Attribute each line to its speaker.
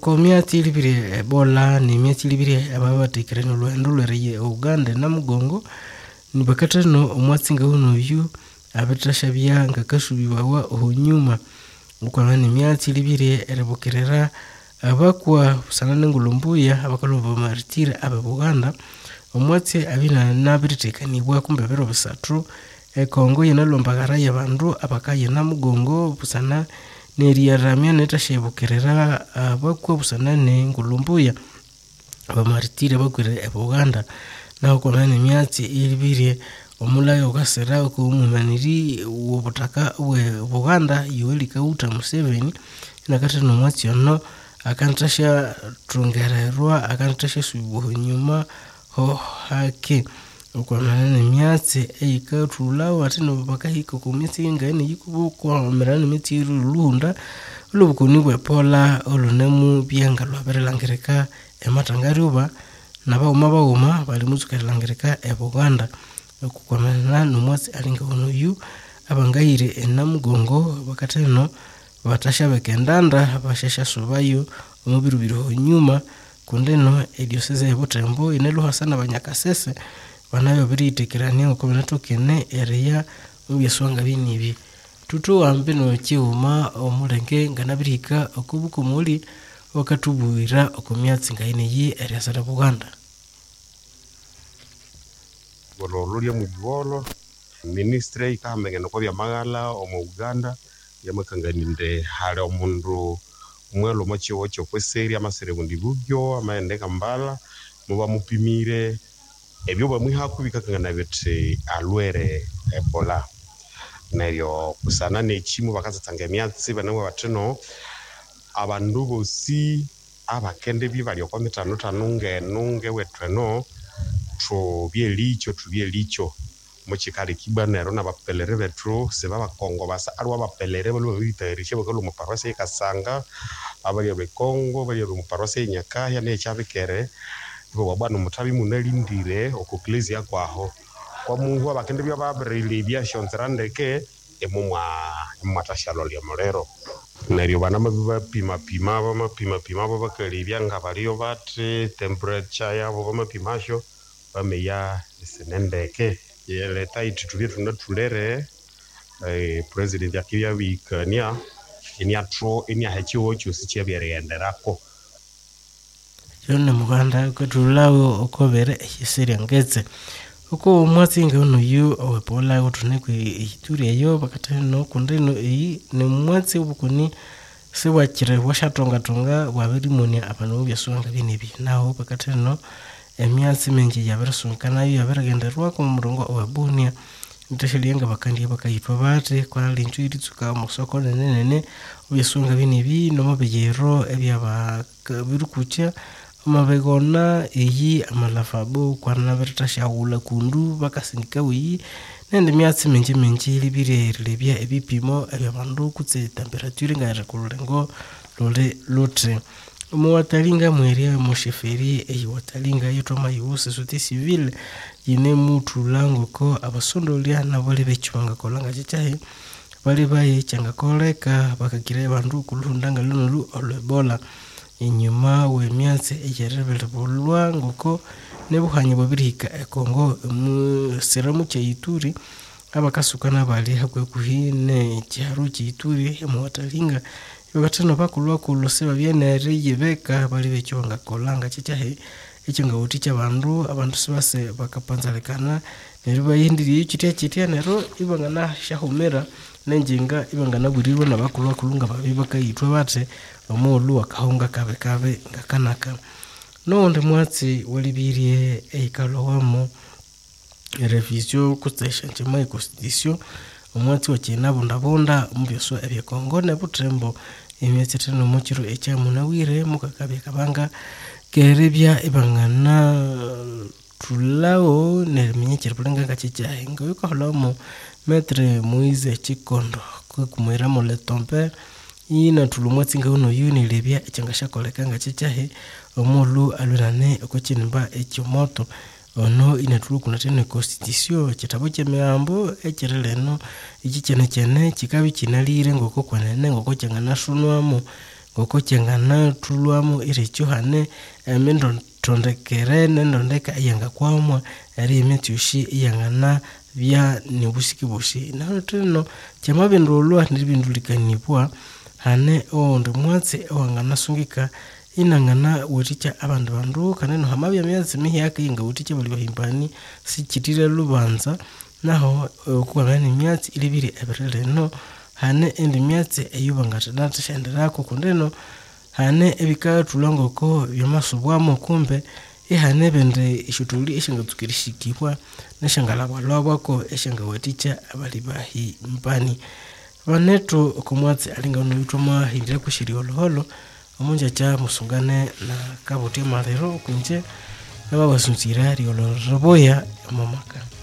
Speaker 1: oko miati libire Ebola ni miati libire ababa tekereno lwendo lwereye Uganda na mugongo ni bakatano omwatsinga uno yu abetashabya ngakashubibawa ohonyuma ukwana ni miati libire erebokerera abakwa sanane ngulumbuya abakaloba martira ababuganda omwatsi abina nabiritekanibwa kumbe bero bisatru Kongo yenalombagara yabandu abakaye na mugongo busana neriyaramya netashebokerera abakwa busana ne ngulumbuya abamartira bakwire Uganda naho kwanane myatsi ilibire omulayo gasera ko umumaniri wobutaka we Buganda Yoweri Kaguta Museveni nakata no mwatsi ono akantasha tungererwa akantasha subuho nyuma ho hake ukwanane myatsi eikatulawa tino bakahiko kumisi ngane yikubuko merano mitiru lunda lubukuni bwepola olunemu byenga lwaberelangirika ematangariuba nabauma bali muzukerelangirika Buganda ukwanana nomwatsi alinga ono yu abangayire enamugongo bakateno batashabeke ndanda bashasha subayo omubirubiro nyuma kundeno edioseze ebotembo ineluha sana banyakasese banayo biritekerania okomenatokene area mubyeswanga binibi tutu ambino kiuma omulenge nganabirika okubuko muri wakatubuira okomyatsi ngaine yi area sada Buganda
Speaker 2: bololya mujwolo ministry kamengeno ko byamagala omu Uganda yamakanganinde hali omundu mwelo machiwo cyo kweseri amasere bundi bubyo amaendeka mbala muba mupimire ebyo bamwihakubika kangana bete alwere Ebola neryo kusana nechimu bakazatanga emyatsi banamwe bateno abandu bosi abakende bibali okomitano tanunge wetweno tubyelicho muchikali kibanero nabapelere betro seba bakongo basa alwa bapelere balo bitarishe bakalo mu parwase Kasanga abali be Kongo bali mu parwase Nyakaya ne chabikere bo bwana mutabi munalindire okuklesia kwaho kwa mungu abakende bya babrili bya shontrandeke emumwa matashalo lya molero neryo bana mabipima bakali bya ngabaliyo bate temperature yabo bamapimasho bameya senendeke yeleta itutubye tunatulere president yakibya bikania enia hachiwo cyose cyabyerenderako
Speaker 1: Jone Muganda kutulawo okobere ekiseri ngeze uko mwatsinga uno yu Ebola utune ku ituri eyo bakateno kundeno iyi ne mwatsi ubukuni sewakire washatonga wabirimonia abanu byasonga binibi naho bakateno emyatsi mengi yaberesunkana yaberegenderwa ku murongo obunia ndashelienga bakandi bakayitwa bate kwa linchu iritsuka musoko nenene byasonga binibi no mabeyero ebyaba birukucha amabegona iyi amalafabo kwa nabertashawula kundu bakasindika wi nende myatsi mengi libirelebya ebipimo ebyabandu kutse temperature ngare kulengo lole lotre Mwatalinga mweria musheferi watalinga yeto mayuse sote civil yine mutu lango ko abasondolia na bali bechwanga kolanga chichahe bali baye changa koleka bakagire bandu kulundanga lunulu Ebola inyuma we myatse ejerebele bolwango ko nebuhanye babirika Kongo mu seramu cha Ituri abakasukana bali hakwe kuhine chiharu cha Ituri mwatalinga bakatano bakulwa kulose babyenere yebeka bali bechonga kolanga chichahe echenga uticha bandu abantu sibase bakapanzalekana neriba yindiri chitia nero ibangana shahumera nenjinga ibangana burirwa nabakulwa kulunga babibaka yitwa bate omolu akahunga kabe ngakanaka nonde mwatsi walibirie eikalowamo revision kutesha chama constitution omwatsi wakina bondabonda mbyoso ebye Kongo ne butrembo emyatseteno mochiro echamunawire mukakabya kabanga kerebya ibangana tulao ne minyechero pulenga kachichahe ngoyiko holomo metre Moise Chikondo kumwera mole tompe ina tulumwatsinga uno yuni lebya echangasha kolekanga chichahe omulu alunane okochinimba echomoto ono inatulu kunatene constitution kitabo kyemyambo ekireleno ikichene chikabi kinalire ngoko kwanene ngoko changana shunwamo ngoko chengana tulwamu iricho hane emendo tondekere nendondeka yanga kwamwa ari emetyushi yangana bya nibusikibushi na tino chama bindulwa ndibindulikanibwa hane ondi mwatse wangana sungika inangana weticha abandu kaneno hamabya myatsi mihiyaka inga weticha bali bahimbani sichitire lubanza naho kuwangani myatsi ilibiri ebireleno hane endi myatsi eyubangatanata shenderako kundeno hane ebika tulangoko byamasubwamo kumbe ihane bende ishutuli eshangatukirishikibwa neshangalabwalwabwako eshangaweticha abali bahimbani banetu okumwatsi alingano yutoma hindira kushiri holo omunja cha musungane na kabuti malero kunje aba basunzira riolo roboya momaka